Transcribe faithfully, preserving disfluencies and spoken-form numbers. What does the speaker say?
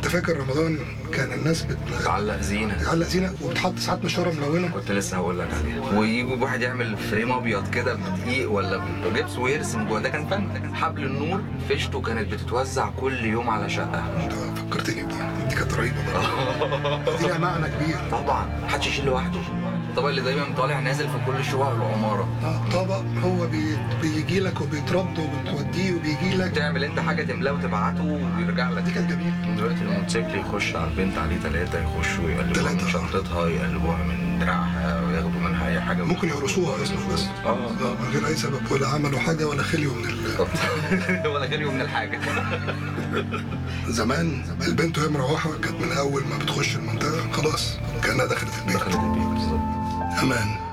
انت فاكر رمضان كان الناس بت... بتعلق زينه بتعلق زينه وبتحط ساعات مشوره ملونه. كنت لسه هقول لك عليها. ويجي واحد يعمل فريم ابيض كده بدقيق ولا بجبس ويرسم جوه، ده كان فن. حبل النور فيشته كانت بتتوزع كل يوم على شقه. انت فكرتني بدي، دي كانت رهيبه برضه. دي لها معنى كبير. طبعا محدش يشيل لوحده. الطبق اللي دايما طالع نازل في كل شقق العماره. اه طبق هو بي... بيجي لك وبيترد وبتوديه وبيجي لك. تعمل انت حاجه تملاه وتبعته ويرجع لك. دي كانت جميله. دلوقتي الموتوسيكل يخش على البنت عليه ثلاثه، يخشوا يقلبوها من شنطتها، يقلبوها من دراعها، وياخدوا منها اي حاجه. ممكن يقرصوها اصلا بس. اه من غير اي سبب، ولا عملوا حاجه ولا خليوا من ال... ولا خليوا من الحاجه. زمان البنت وهي مروحه كانت من اول ما بتخش المنطقه خلاص كانها دخلت البيت. دخلت البيت بالظبط. امان.